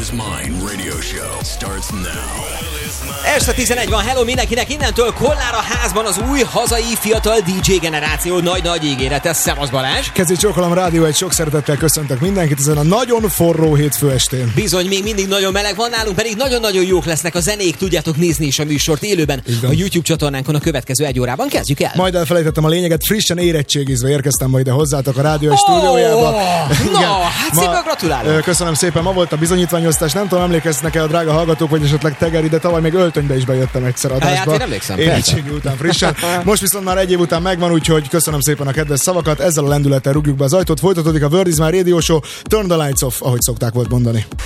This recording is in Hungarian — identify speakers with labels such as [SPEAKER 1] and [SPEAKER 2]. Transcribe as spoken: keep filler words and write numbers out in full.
[SPEAKER 1] is Mine radio show starts now.
[SPEAKER 2] Este tizenegy van, hello mindenkinek, innentől Kollár a házban az új hazai fiatal dé dzsé generáció nagy-nagy ígérete. Szevasz Balázs!
[SPEAKER 3] Kezdj Csókolom Rádió, egy sok szeretettel köszöntök mindenkit ezen a nagyon forró hétfő estén.
[SPEAKER 2] Bizony, még mindig nagyon meleg van nálunk, pedig nagyon-nagyon jók lesznek a zenék, tudjátok nézni is a műsort élőben a YouTube csatornánkon a következő egy órában. Kezdjük el!
[SPEAKER 3] Majd elfelejtettem a lényeget, frissen érettségizve érkeztem majd ide hozzátok a rádió egy stúdiójába.
[SPEAKER 2] Na, hát szépen gratulálok!
[SPEAKER 3] Köszönöm szépen, ma volt a bizonyítványosztás, nem tudom, emlékeznek-e a drága hallgatók, vagy esetleg Tegeri, de tavaly még öltönybe is bejöttem egyszer adásba.
[SPEAKER 2] Hát én emlékszem.
[SPEAKER 3] Érettségi után frissen. Most viszont már egy év után megvan, úgyhogy köszönöm szépen a kedves szavakat, ezzel a lendülettel rúgjuk be az ajtót, folytatódik a Word is My Radio Show, Turn the Lights Off, ahogy szokták volt mondani.